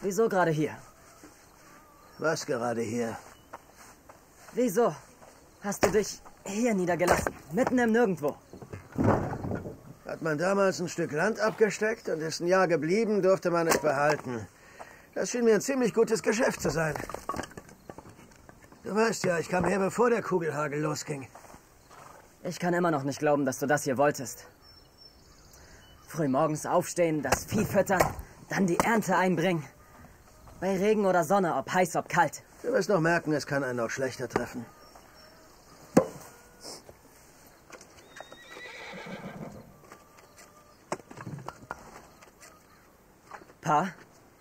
Wieso gerade hier? Was gerade hier? Wieso hast du dich hier niedergelassen? Mitten im Nirgendwo. Hat man damals ein Stück Land abgesteckt und ist ein Jahr geblieben, durfte man es behalten. Das schien mir ein ziemlich gutes Geschäft zu sein. Du weißt ja, ich kam her, bevor der Kugelhagel losging. Ich kann immer noch nicht glauben, dass du das hier wolltest. Frühmorgens aufstehen, das Vieh füttern, dann die Ernte einbringen. Bei Regen oder Sonne, ob heiß, ob kalt. Du wirst noch merken, es kann einen auch schlechter treffen. Pa?